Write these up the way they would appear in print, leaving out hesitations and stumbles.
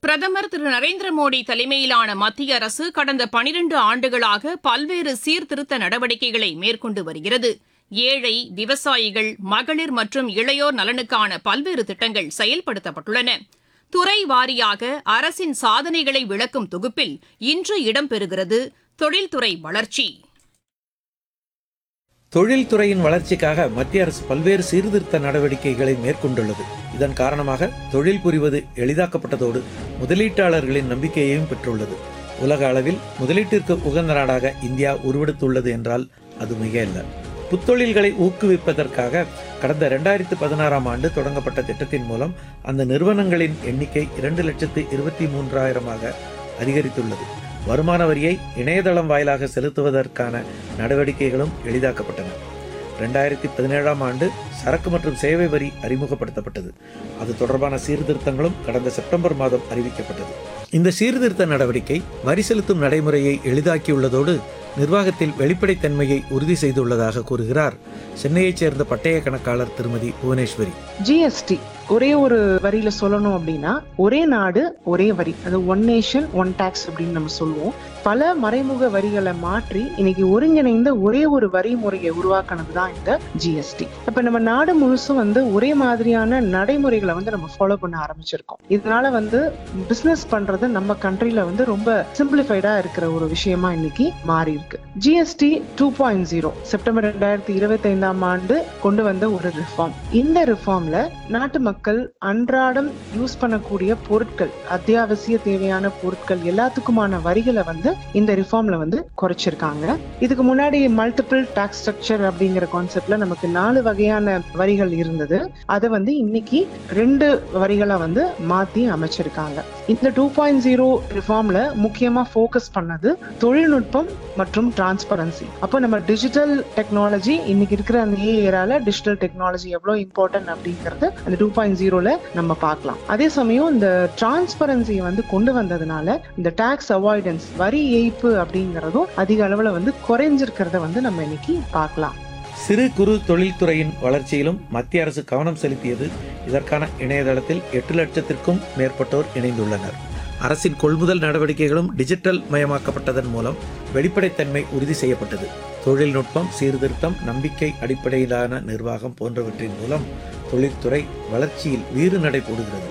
பிரதமர் திரு நரேந்திர மோடி தலைமையிலான மத்திய அரசு கடந்த 12 ஆண்டுகளாக பல்வேறு சீர்திருத்த நடவடிக்கைகளை மேற்கொண்டு வருகிறது. ஏழை, விவசாயிகள், மகளிர் மற்றும் இளையோர் நலனுக்கான பல்வேறு திட்டங்கள் செயல்படுத்தப்பட்டுள்ளன. துறை வாரியாக அரசின் சாதனைகளை விளக்கும் தொகுப்பில் இன்று இடம்பெறுகிறது தொழில்துறை வளர்ச்சி. தொழில்துறையின் வளர்ச்சிக்காக மத்திய அரசு பல்வேறு சீர்திருத்த நடவடிக்கைகளை மேற்கொண்டுள்ளது. இதன் காரணமாக தொழில் புரிவது எளிதாக்கப்பட்டதோடு முதலீட்டாளர்களின் நம்பிக்கையையும் பெற்றுள்ளது. உலக அளவில் முதலீட்டிற்கு உகந்த நாடாக இந்தியா உருவெடுத்துள்ளது என்றால் அது மிக அல்ல. புத்தொழில்களை ஊக்குவிப்பதற்காக கடந்த 2016ஆம் ஆண்டு தொடங்கப்பட்ட திட்டத்தின் மூலம் அந்த நிறுவனங்களின் எண்ணிக்கை 2,23,000 அதிகரித்துள்ளது. வருமான வரியை இணையதளம் வாயிலாக செலுத்துவதற்கான நடவடிக்கைகளும் எளிதாக்கப்பட்டன. 2017ஆம் ஆண்டு சரக்கு மற்றும் சேவை வரி அறிமுகப்படுத்தப்பட்டது. அது தொடர்பான சீர்திருத்தங்களும் கடந்த செப்டம்பர் மாதம் அறிவிக்கப்பட்டது. இந்த சீர்திருத்த நடவடிக்கை வரி செலுத்தும் நடைமுறையை எளிதாக்கியுள்ளதோடு நிர்வாகத்தில் வெளிப்படைத்தன்மையை உறுதி செய்துள்ளதாக கூறுகிறார் சென்னையைச் சேர்ந்த பட்டய கணக்காளர் திருமதி புவனேஸ்வரி. ஜிஎஸ்டி ஒரே ஒரு வரியில சொல்லணும் அப்படின்னா, ஒரே நாடு ஒரே வரி, அது ஒன் நேஷன் ஒன் டாக்ஸ் அப்படின்னு நம்ம சொல்லுவோம். பல மறைமுக வரிகளை மாற்றி இன்னைக்கு ஒருங்கிணைந்த ஒரே ஒரு வரி முறையை உருவாக்குனது தான் இந்த ஜிஎஸ்டி. இப்ப நம்ம நாடு முழுசும் ஒரே மாதிரியான நடைமுறைகளை நம்ம ஃபாலோ பண்ண ஆரம்பிச்சிருக்கோம். இதனால பிசினஸ் பண்றது நம்ம கண்ட்ரில ரொம்ப சிம்பிளிஃபைடா இருக்கிற ஒரு விஷயமா இன்னைக்கு மாறி இருக்கு. ஜிஎஸ்டி 2.0 செப்டம்பர் 2025ஆம் ஆண்டு கொண்டு வந்த ஒரு ரிஃபார்ம். இந்த ரிஃபார்ம்ல நாட்டு மக்கள் அன்றாடம் யூஸ் பண்ணக்கூடிய பொருட்கள், அத்தியாவசிய தேவையான பொருட்கள் எல்லாத்துக்குமான வரிகளை இந்த ரிஃபார்ம்ல குறைச்சிருக்காங்க. இதுக்கு முன்னாடி மல்டிபிள் டாக்ஸ் ஸ்ட்ரக்சர் அப்படிங்கிற கான்செப்ட்ல நமக்கு 4 வகையான வரிகள் இருந்தது. அதை இன்னைக்கு 2 வரிகளை மாத்தி அமைச்சிருக்காங்க. இந்த 2.0 ரிஃபார்ம்ல முக்கியமா ஃபோக்கஸ் பண்ணது தொழில்நுட்பம் மற்றும் டிரான்ஸ்பரன்சி. அப்போ நம்ம டிஜிட்டல் டெக்னாலஜி, இன்னைக்கு இருக்கிற அந்த ஏரால டிஜிட்டல் டெக்னாலஜி எவ்வளவு இம்பார்ட்டன்ட் அப்படிங்கறது அந்த 2.0ல நம்ம பார்க்கலாம். அதே சமயம் இந்த டிரான்ஸ்பரன்சியை கொண்டு வந்ததுனால இந்த டாக்ஸ் அவாய்டன்ஸ், வரி ஏய்ப்பு அப்படிங்கறதும் அதிக அளவுல குறைஞ்சிருக்கிறத நம்ம இன்னைக்கு பார்க்கலாம். சிறு குறு தொழில்துறையின் வளர்ச்சியிலும் மத்திய அரசு கவனம் செலுத்தியது. இதற்கான இணையதளத்தில் 8 லட்சத்திற்கும் மேற்பட்டோர் இணைந்துள்ளனர். அரசின் கொள்முதல் நடவடிக்கைகளும் டிஜிட்டல் மயமாக்கப்பட்டதன் மூலம் வெளிப்படைத்தன்மை உறுதி செய்யப்பட்டது. தொழில்நுட்பம், சீர்திருத்தம், நம்பிக்கை அடிப்படையிலான நிர்வாகம் போன்றவற்றின் மூலம் தொழில்துறை வளர்ச்சியில் வீறு நடை போடுகிறது.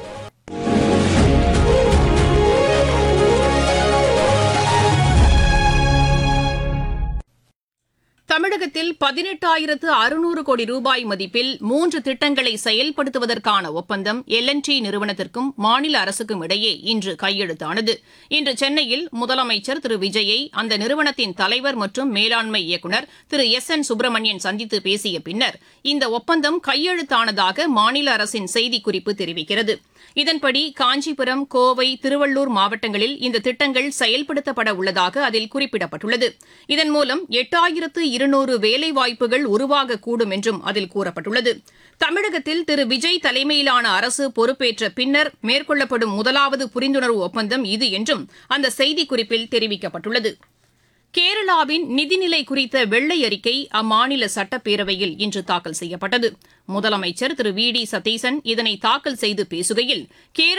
தமிழகத்தில் 18,600 கோடி ரூபாய் மதிப்பில் 3 திட்டங்களை செயல்படுத்துவதற்கான ஒப்பந்தம் LNT நிறுவனத்திற்கும் மாநில அரசுக்கும் இடையே இன்று கையெழுத்தானது. இன்று சென்னையில் முதலமைச்சர் திரு விஜயை அந்த நிறுவனத்தின் தலைவர் மற்றும் மேலாண்மை இயக்குநர் திரு SN சுப்பிரமணியன் சந்தித்து பேசிய பின்னர் இந்த ஒப்பந்தம் கையெழுத்தானதாக மாநில அரசின் செய்திக்குறிப்பு தெரிவிக்கிறது. இதன்படி காஞ்சிபுரம், கோவை, திருவள்ளூர் மாவட்டங்களில் இந்த திட்டங்கள் செயல்படுத்தப்பட உள்ளதாக அதில் குறிப்பிடப்பட்டுள்ளது. இதன் மூலம் 8,200 வேலைவாய்ப்புகள் உருவாகக்கூடும் என்றும் அதில் கூறப்பட்டுள்ளது. தமிழகத்தில் திரு விஜய் தலைமையிலான அரசு பொறுப்பேற்ற பின்னர் மேற்கொள்ளப்படும் முதலாவது புரிந்துணர்வு ஒப்பந்தம் இது என்றும் அந்த செய்திக்குறிப்பில் தெரிவிக்கப்பட்டுள்ளது. கேரளாவின் நிதிநிலை குறித்த வெள்ளை அறிக்கை அம்மாநில சட்டப்பேரவையில் இன்று தாக்கல் செய்யப்பட்டது. முதலமைச்சர் திரு VD சதீசன் இதனை தாக்கல் செய்து பேசுகையில்,